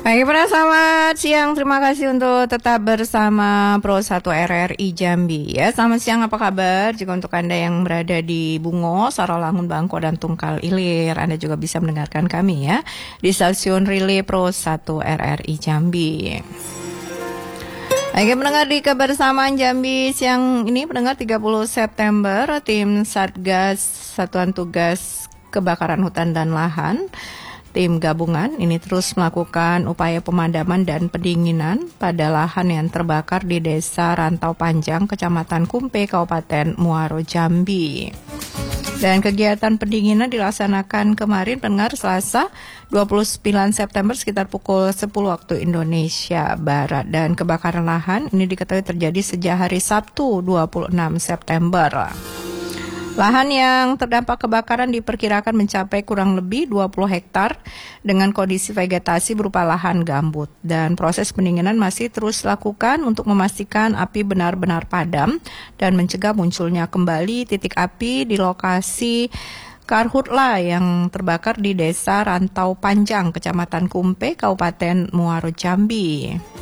Baik, selamat siang. Terima kasih untuk tetap bersama Pro 1 RRI Jambi. Ya, selamat siang. Apa kabar? Juga untuk Anda yang berada di Bungo, Sarawangun, Bangko, dan Tungkal Ilir, Anda juga bisa mendengarkan kami ya di stasiun Relay Pro 1 RRI Jambi. Baik, mendengar di kebersamaan Jambi siang ini, pendengar 30 September, tim Satgas Satuan Tugas Kebakaran Hutan dan Lahan, tim gabungan ini terus melakukan upaya pemadaman dan pendinginan pada lahan yang terbakar di Desa Rantau Panjang, Kecamatan Kumpe, Kabupaten Muaro, Jambi. Dan kegiatan pendinginan dilaksanakan kemarin, pendengar, Selasa 29 September sekitar pukul 10 waktu Indonesia Barat. Dan kebakaran lahan ini diketahui terjadi sejak hari Sabtu 26 September. Lahan yang terdampak kebakaran diperkirakan mencapai kurang lebih 20 hektar dengan kondisi vegetasi berupa lahan gambut. Dan proses pendinginan masih terus dilakukan untuk memastikan api benar-benar padam dan mencegah munculnya kembali titik api di lokasi Karhutla yang terbakar di Desa Rantau Panjang, Kecamatan Kumpe, Kabupaten Muaro, Jambi.